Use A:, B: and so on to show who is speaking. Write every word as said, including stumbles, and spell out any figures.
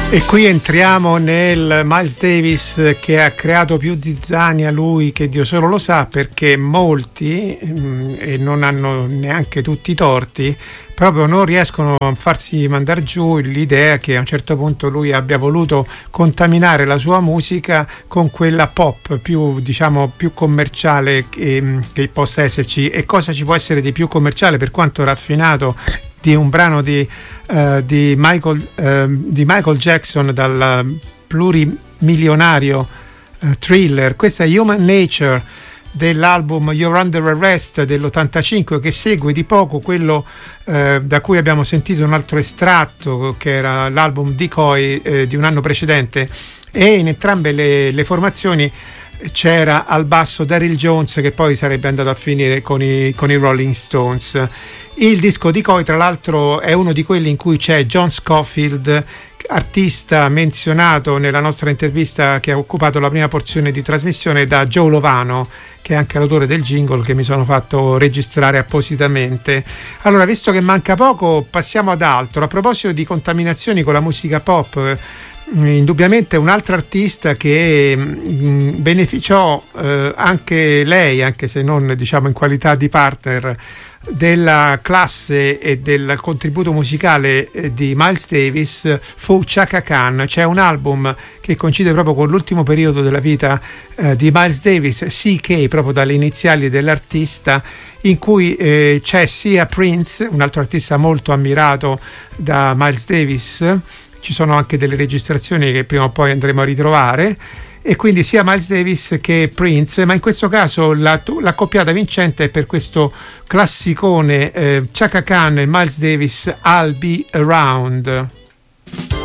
A: E qui entriamo nel Miles Davis che ha creato più zizzania lui che Dio solo lo sa, perché molti, mh, e non hanno neanche tutti i torti, proprio non riescono a farsi mandare giù l'idea che a un certo punto lui abbia voluto contaminare la sua musica con quella pop più, diciamo, più commerciale che, che possa esserci. E cosa ci può essere di più commerciale, per quanto raffinato, di un brano di, uh, di, Michael, uh, di Michael Jackson dal plurimilionario uh, Thriller. Questa è Human Nature dell'album You're Under Arrest dell'ottantacinque, che segue di poco quello uh, da cui abbiamo sentito un altro estratto, che era l'album Decoy uh, di un anno precedente. E in entrambe le, le formazioni c'era al basso Daryl Jones, che poi sarebbe andato a finire con i, con i Rolling Stones. Il disco Decoy, tra l'altro, è uno di quelli in cui c'è John Scofield, artista menzionato nella nostra intervista che ha occupato la prima porzione di trasmissione, da Joe Lovano, che è anche l'autore del jingle che mi sono fatto registrare appositamente. Allora, visto che manca poco, passiamo ad altro. A proposito di contaminazioni con la musica pop, indubbiamente un altro artista che mh, beneficiò eh, anche lei, anche se non, diciamo, in qualità di partner, della classe e del contributo musicale eh, di Miles Davis, fu Chaka Khan. C'è un album che coincide proprio con l'ultimo periodo della vita eh, di Miles Davis, C K, proprio dalle iniziali dell'artista, in cui eh, c'è sia Prince, un altro artista molto ammirato da Miles Davis. Ci sono anche delle registrazioni che prima o poi andremo a ritrovare, e quindi sia Miles Davis che Prince, ma in questo caso la, la coppiata vincente è per questo classicone eh, Chaka Khan e Miles Davis, I'll Be Around.